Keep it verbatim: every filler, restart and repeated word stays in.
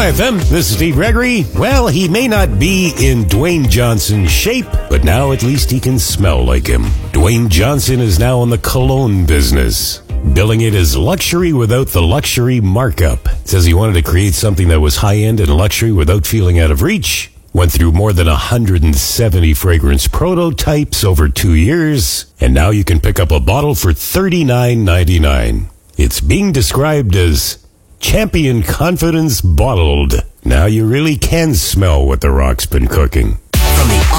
Hi F M, this is Steve Gregory. Well, he may not be in Dwayne Johnson's shape, but now at least he can smell like him. Dwayne Johnson is now in the cologne business, billing it as luxury without the luxury markup. Says he wanted to create something that was high-end and luxury without feeling out of reach. Went through more than one hundred seventy fragrance prototypes over two years, and now you can pick up a bottle for thirty-nine ninety-nine. It's being described as Champion Confidence Bottled. Now you really can smell what the Rock's been cooking. From the